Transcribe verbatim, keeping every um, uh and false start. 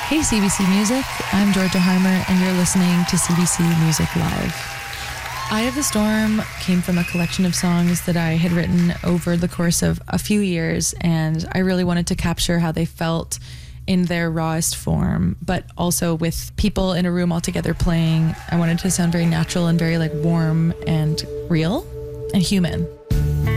Hey C B C Music, I'm Georgia Harmer and you're listening to C B C Music Live. Eye of the Storm came from a collection of songs that I had written over the course of a few years, and I really wanted to capture how they felt in their rawest form, but also with people in a room all together playing. I wanted to sound very natural and very like warm and real and human.